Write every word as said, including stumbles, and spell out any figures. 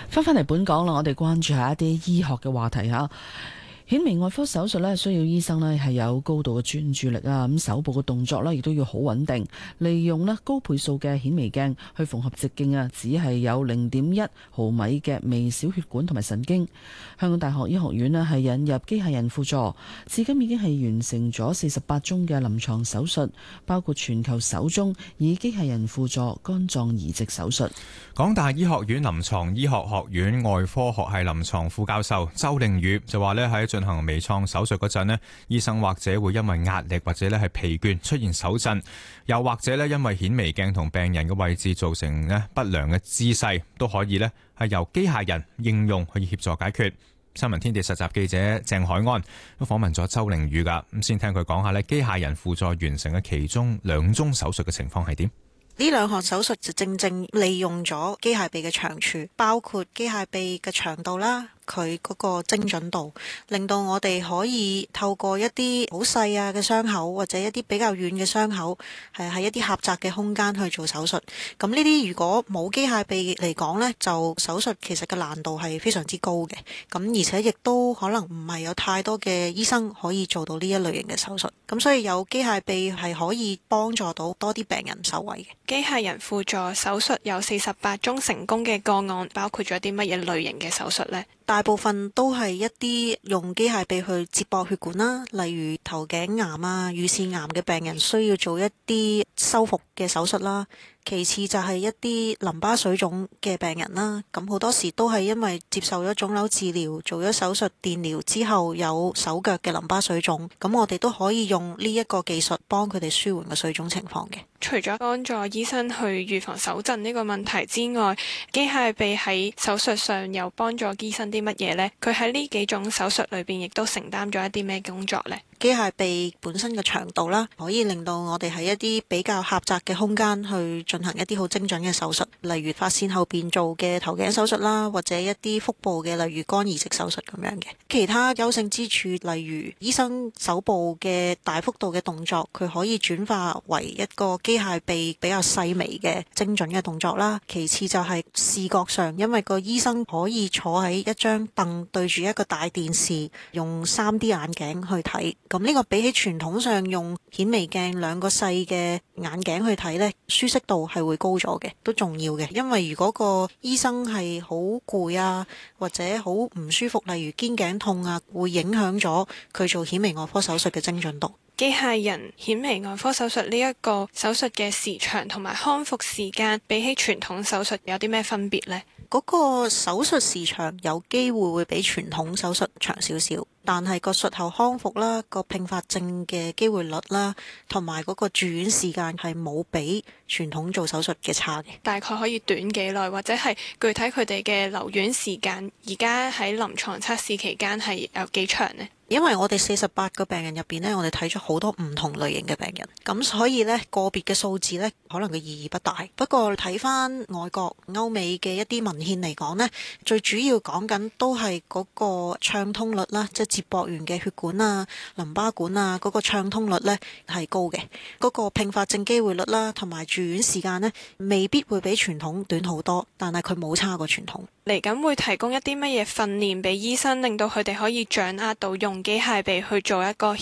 翻返嚟本港啦，我哋關注下一啲醫學嘅話題嚇。顯微外科手術咧，需要醫生咧係有高度嘅專注力啊，咁手部嘅動作咧亦都要好穩定，利用咧高倍數嘅顯微鏡去縫合直徑啊，只係有零點一毫米嘅微小血管同埋神經。香港大學醫學院咧係引入機械人輔助，至今已經係完成咗四十八宗嘅臨床手術，包括全球首宗以機械人輔助肝臟移植手術。 港大醫學院臨床醫學學院外科學系臨床副教授周凌宇就話咧，喺進行微創手術嗰陣咧，醫生或者會因為壓力或者咧係疲倦出現手震，又或者咧因為顯微鏡同病人嘅位置造成咧不良嘅姿勢，都可以咧係由機械人應用去協助解決。新聞天地實習記者鄭海安都訪問咗周凌宇噶，咁先聽佢講下咧機械人輔助完成嘅其中兩宗手術嘅情況係點。 呢兩項手術就正正利用咗機械臂嘅長處，包括機械臂嘅長度啦，佢嗰個精準度，令到我哋可以透過一啲好細啊嘅傷口，或者一啲比較遠嘅傷口，係喺一啲狹窄嘅空間去做手術。咁呢啲如果冇機械臂嚟講呢，就手術其實嘅難度係非常之高嘅。咁而且亦都可能唔係有太多嘅醫生可以做到呢一類型嘅手術。咁所以有機械臂係可以幫助到多啲病人受惠嘅。 機械人輔助手術有四十八宗成功嘅個案，包括咗啲乜嘢類型嘅手術呢？ 大部分都係一啲用機械臂去接駁血管啦，例如頭頸癌啊、乳腺癌嘅病人需要做一啲修復嘅手術啦。其次就係一啲淋巴水腫嘅病人啦，咁好多時都係因為接受咗腫瘤治療、做咗手術電療之後有手腳嘅淋巴水腫，咁我哋都可以用呢一個技術幫佢哋舒緩個水腫情況嘅。 除咗幫助醫生去預防手震呢個問題之外，機械臂喺手術上又幫助醫生啲乜嘢呢？佢喺呢幾種手術裏邊亦都承擔咗一啲咩工作呢？ 機械臂本身嘅長度啦，可以令到我哋喺一啲比較狹窄嘅空間去進行一啲好精準嘅手術，例如發線後邊做嘅頭頸手術啦，或者一啲腹部嘅例如肝移植手術咁樣嘅。其他優勝之處，例如醫生手部嘅大幅度嘅動作，佢可以轉化為一個機械臂比較細微嘅精準嘅動作啦。其次就係視覺上，因為個醫生可以坐喺一張凳對住一個大電視，用 三 D 眼鏡去睇。咁呢個比起傳統上用顯微鏡兩個細嘅眼鏡去睇呢，舒適度係會高咗嘅，都重要嘅。因為如果個醫生係好攰啊，或者好唔舒服，例如肩頸痛啊，會影響咗佢做顯微外科手術嘅精準度。 機械人顯微外科手術呢一個手術嘅時長同埋康復時間，比起傳統手術有啲咩分別呢？ 嗰個手術時長有機會會比傳統手術長少少，但係個術後康復啦、個併發症嘅機會率啦，同埋嗰個住院時間係冇比傳統做手術嘅差嘅。 大概可以短幾耐，或者係具體佢哋嘅留院時間，而家喺臨床測試期間係有幾長呢？ 因為我哋四十八個病人入邊呢，我哋睇咗好多唔同類型嘅病人，咁所以呢個別嘅數字呢，可能嘅意義不大。不過睇翻外國歐美嘅一啲文獻嚟講呢，最主要講緊都係嗰個暢通率啦，即係接駁完嘅血管啊、淋巴管啊嗰個暢通率呢係高嘅，嗰個併發症機會率啦，同埋住院時間呢，未必會比傳統短好多，但係佢冇差過傳統。 嚟緊會提供一啲乜嘢訓練俾醫生，令到佢哋可以掌握到用機械臂去做一個